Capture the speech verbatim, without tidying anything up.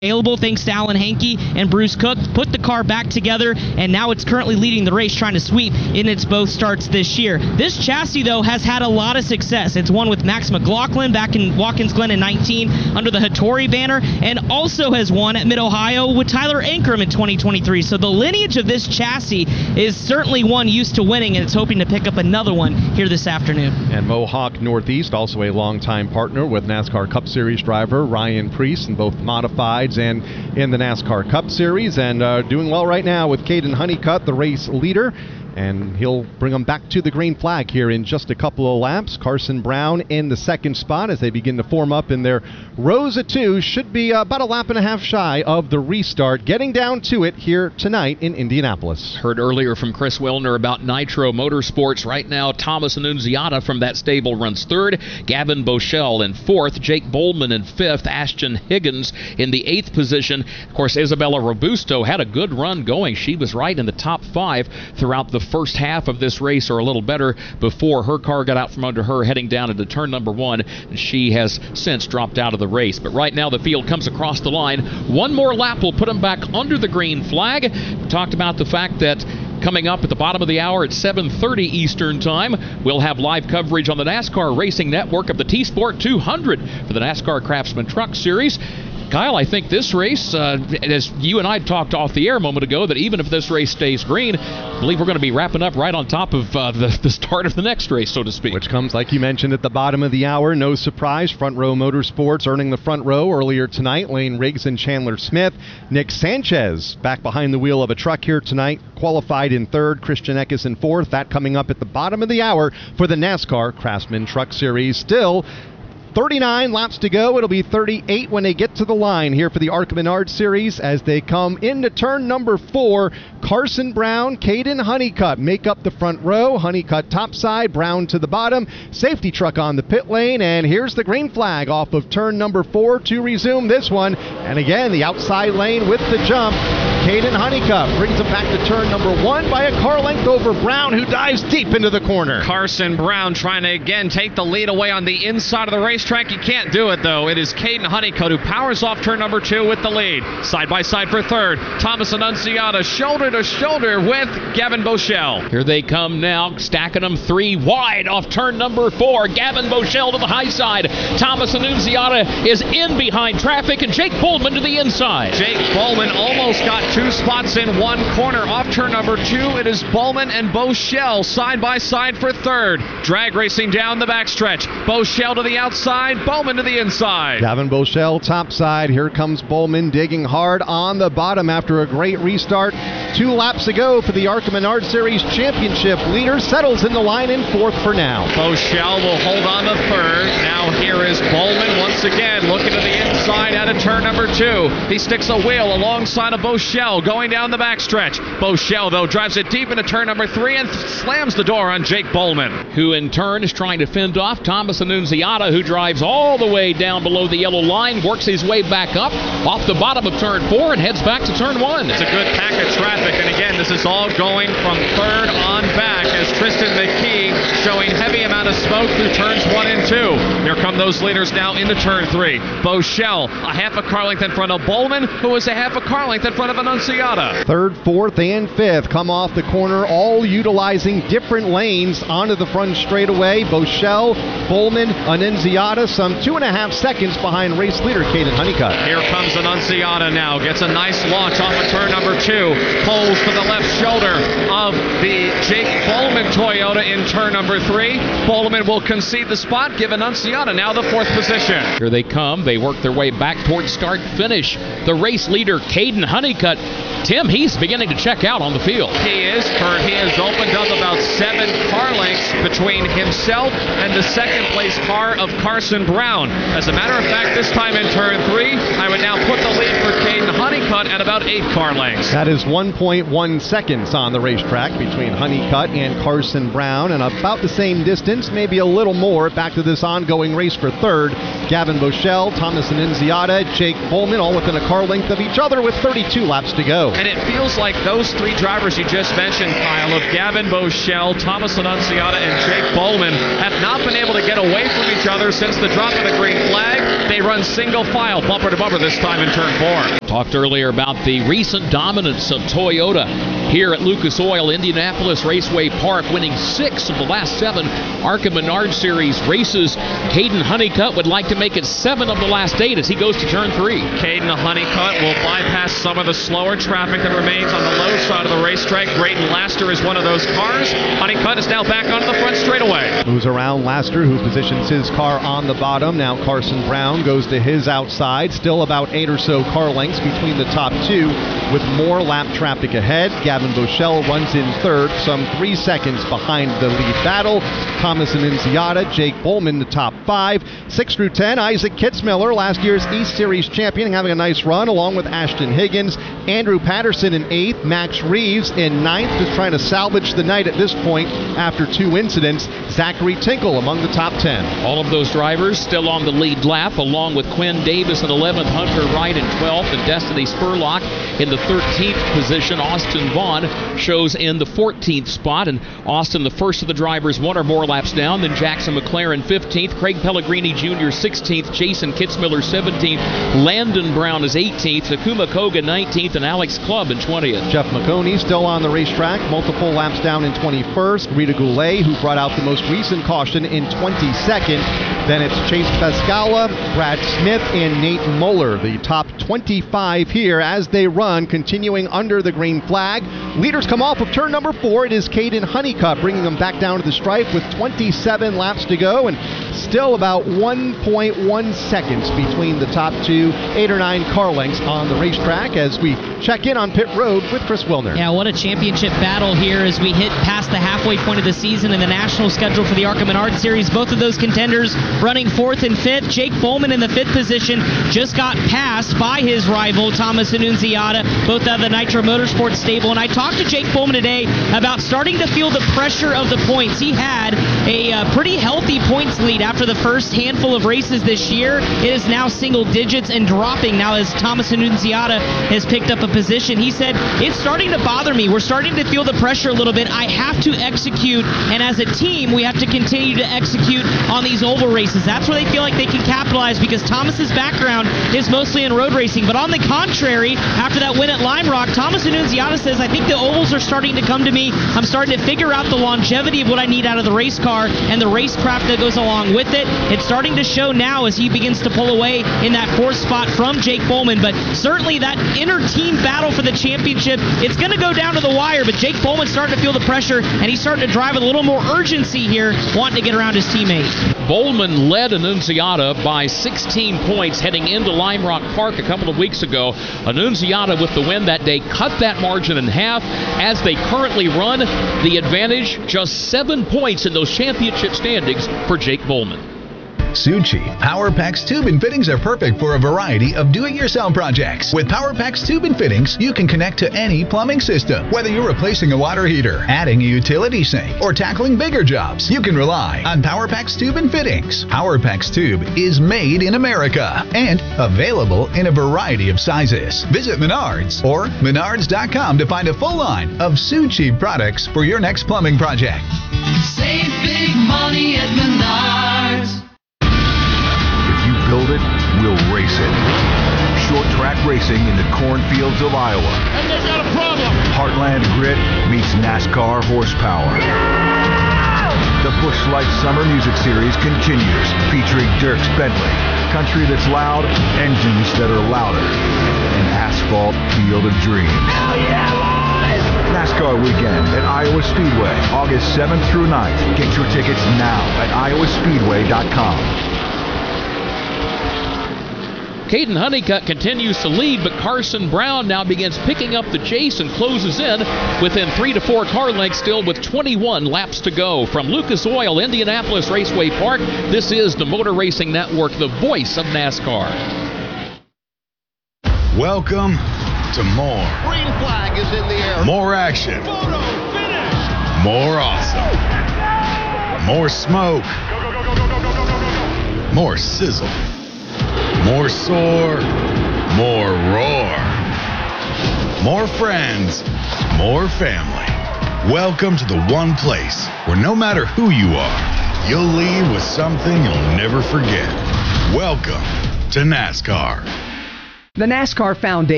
available thanks to Alan Hankey and Bruce Cook, put the car back together, and now it's currently leading the race, trying to sweep in its both starts this year. This chassis, though, has had a lot of success. It's won with Max McLaughlin back in Watkins Glen in nineteen under the Hattori banner, and also has won at Mid-Ohio with Tyler Ankrum in twenty twenty-three. So the lineage of this chassis is certainly one used to winning, and it's hoping to pick up another one here this afternoon. And Mohawk Northeast, also a longtime partner with NASCAR Cup Series driver Ryan Preece in both modifieds and in the NASCAR Cup Series, and uh, doing well right now with Caden Honeycutt, the race leader. And he'll bring them back to the green flag here in just a couple of laps. Carson Brown in the second spot as they begin to form up in their rows of two. Should be about a lap and a half shy of the restart. Getting down to it here tonight in Indianapolis. Heard earlier from Chris Wilner about Nitro Motorsports. Right now, Thomas Annunziata from that stable runs third. Gavin Boschel in fourth. Jake Bowman in fifth. Ashton Higgins in the eighth position. Of course, Isabella Robusto had a good run going. She was right in the top five throughout the first half of this race, or a little better, before her car got out from under her heading down into turn number one, and she has since dropped out of the race. But right now the field comes across the line. One more lap will put them back under the green flag. We talked about the fact that coming up at the bottom of the hour at seven thirty Eastern Time, we'll have live coverage on the NASCAR Racing Network of the T-Sport two hundred for the NASCAR Craftsman Truck Series. Kyle, I think this race, uh, as you and I talked off the air a moment ago, that even if this race stays green, I believe we're going to be wrapping up right on top of uh, the, the start of the next race, so to speak. Which comes, like you mentioned, at the bottom of the hour. No surprise, Front Row Motorsports earning the front row earlier tonight. Lane Riggs and Chandler Smith. Nick Sanchez back behind the wheel of a truck here tonight, qualified in third. Christian Eckes in fourth. That coming up at the bottom of the hour for the NASCAR Craftsman Truck Series. Still thirty-nine laps to go. It'll be thirty-eight when they get to the line here for the ARCA Menard Series as they come into turn number four. Carson Brown, Caden Honeycutt make up the front row. Honeycutt topside, Brown to the bottom. Safety truck on the pit lane, and here's the green flag off of turn number four to resume this one. And again, the outside lane with the jump. Caden Honeycutt brings him back to turn number one by a car length over Brown, who dives deep into the corner. Carson Brown trying to again take the lead away on the inside of the racetrack. He can't do it, though. It is Caden Honeycutt who powers off turn number two with the lead. Side by side for third. Thomas Annunziata shoulder to shoulder with Gavin Boschel. Here they come now, stacking them three wide off turn number four. Gavin Boschel to the high side. Thomas Annunziata is in behind traffic, and Jake Bowman to the inside. Jake Bowman almost got two spots in one corner off turn number two. It is Bowman and Boschel side by side for third. Drag racing down the backstretch. Boschel to the outside, Bowman to the inside. Gavin Boschel topside. Here comes Bowman digging hard on the bottom after a great restart. Two laps ago for the ARCA Menard Series Championship. Leader settles in the line in fourth for now. Boschel will hold on to third. Now here is Bowman once again looking to the inside out of turn number two. He sticks a wheel alongside of Boschel going down the backstretch. Boschel, though, drives it deep into turn number three and slams the door on Jake Bowman, who in turn is trying to fend off Thomas Annunziata, who drives all the way down below the yellow line, works his way back up off the bottom of turn four and heads back to turn one. It's a good pack of traffic, and again, this is all going from third on back as Tristan McKee showing heavy amount of smoke through turns one and two. Here come those leaders now into turn three. Boschel, a half a car length in front of Bowman, who is a half a car length in front of Annunziata. Third, fourth, and fifth come off the corner, all utilizing different lanes onto the front straightaway. Boschel, Bowman, Annunziata, some two and a half seconds behind race leader Caden Honeycutt. Here comes Annunziata now, gets a nice launch off of turn number two, pulls to the left shoulder of the Jake Bowman Toyota in turn number three. Bowman will concede the spot, give Annunziata now the fourth position. Here they come. They work their way back towards start finish. The race leader Caden Honeycutt, Tim, he's beginning to check out on the field. He is. He has opened up about seven car lengths between himself and the second place car of Carson Brown. As a matter of fact, this time in turn three, I would now put the lead for Caden Honeycutt Honeycutt at about eight car lengths. That is one point one seconds on the racetrack between Honeycutt and Carson Brown, and about the same distance, maybe a little more, back to this ongoing race for third. Gavin Boschel, Thomas Annunziata, Jake Bowman, all within a car length of each other with thirty-two laps to go. And it feels like those three drivers you just mentioned, Kyle, of Gavin Boschel, Thomas Annunziata, and Jake Bowman, have not been able to get away from each other since the drop of the green flag. They run single file, bumper to bumper this time in turn four. Talked earlier about the recent dominance of Toyota here at Lucas Oil Indianapolis Raceway Park, winning six of the last seven ARCA Menard Series races. Caden Honeycutt would like to make it seven of the last eight as he goes to turn three. Caden Honeycutt will bypass some of the slower traffic that remains on the low side of the racetrack. Brayton Laster is one of those cars. Honeycutt is now back onto the front straightaway. Moves around Laster, who positions his car on the bottom. Now Carson Brown goes to his outside. Still about eight or so car lengths between the top two, with more lap traffic ahead. Gavin Boschel runs in third, some three seconds behind the lead battle. Thomas Annunziata, Jake Bowman, the top five. Six through ten, Isaac Kitzmiller, last year's East Series champion, having a nice run, along with Ashton Higgins. Andrew Patterson in eighth. Max Reeves in ninth, just trying to salvage the night at this point after two incidents. Zachary Tinkle among the top ten. All of those drivers still on the lead lap, along with Quinn Davis in eleventh, Hunter Wright in twelfth, and Destiny Spurlock in the thirteenth position. Austin Vaughn shows in the fourteenth spot, and Austin, the first of the drivers, one or more laps down. Then Jackson McLaren fifteenth, Craig Pellegrini Junior sixteenth, Jason Kitzmiller seventeenth, Landon Brown is eighteenth, Takuma Koga nineteenth, and Alex Clubb in twentieth. Jeff McConey still on the racetrack, multiple laps down in twenty-first. Rita Goulet, who brought out the most recent caution, in twenty-second. Then it's Chase Pescala, Brad Smith, and Nate Muller, the top twenty-five here as they run, continuing under the green flag. Leaders come off of turn number four. It is Caden Honeycutt bringing them back down to the stripe with twenty-seven laps to go, and still about one point one seconds between the top two, eight or nine car lengths on the racetrack as we check in on pit road with Chris Wilner. Yeah, what a championship battle here as we hit past the halfway point of the season in the national schedule for the ARCA Menard Series. Both of those contenders running fourth and fifth. Jake Bowman in the fifth position just got passed by his rival, Thomas Annunziata, both out of the Nitro Motorsports stable. And I talked to Jake Bowman today about starting to feel the pressure of the points. He had a uh, pretty healthy points lead after the first handful of races this year. It is now single digits and dropping now as Thomas Annunziata has picked up a position. He said, it's starting to bother me. We're starting to feel the pressure a little bit. I have to execute, and as a team, we have to continue to execute on these oval races. That's where they feel like they can capitalize, because Thomas's background is mostly in road racing. But on the contrary, after that win at Lime Rock, Thomas Annunziata says, I think the ovals are starting to come to me. I'm starting to figure out the longevity of what I need out of the race car and the racecraft that goes along with it. It's starting to show now as he begins to pull away in that fourth spot from Jake Bowman. But certainly that inner team battle for the championship, it's going to go down to the wire. But Jake Bowman's starting to feel the pressure, and he's starting to drive with a little more urgency here, wanting to get around his teammate. Bowman led Annunziata by sixteen points heading into Lime Rock Park a couple of weeks ago. Annunziata, with the win that day, cut that margin in half. As they currently run, the advantage just seven points in those championship standings for Jake Bowman. Suchi PowerPax Tube and Fittings are perfect for a variety of do-it-yourself projects. With PowerPax Tube and Fittings, you can connect to any plumbing system. Whether you're replacing a water heater, adding a utility sink, or tackling bigger jobs, you can rely on PowerPax Tube and Fittings. PowerPax Tube is made in America and available in a variety of sizes. Visit Menards or Menards dot com to find a full line of Suchi products for your next plumbing project. Save big money at Menards. Build it, we'll race it. Short track racing in the cornfields of Iowa. And they've got a problem. Heartland grit meets NASCAR horsepower. The Busch Light Summer Music Series continues, featuring Dierks Bentley, country that's loud, engines that are louder, an asphalt field of dreams. Hell yeah, boys! NASCAR Weekend at Iowa Speedway, August seventh through ninth. Get your tickets now at iowa speedway dot com. Caden Honeycutt continues to lead, but Carson Brown now begins picking up the chase and closes in within three to four car lengths still with twenty-one laps to go. From Lucas Oil, Indianapolis Raceway Park, this is the Motor Racing Network, the voice of NASCAR. Welcome to more. Green flag is in the air. More action. Photo finish. More awesome. More smoke. More sizzle. More soar. More roar. More friends. More family. Welcome to the one place where no matter who you are, you'll leave with something you'll never forget. Welcome to NASCAR. The NASCAR Foundation